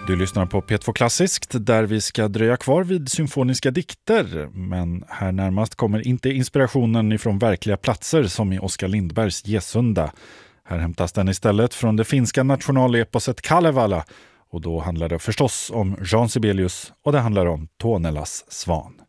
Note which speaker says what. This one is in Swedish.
Speaker 1: Du lyssnar på P2 Klassiskt där vi ska dröja kvar vid symfoniska dikter. Men här närmast kommer inte inspirationen ifrån verkliga platser som i Oskar Lindbergs Gesunda. Här hämtas den istället från det finska nationaleposet Kalevala. Och då handlar det förstås om Jean Sibelius och det handlar om Tuonelas svan.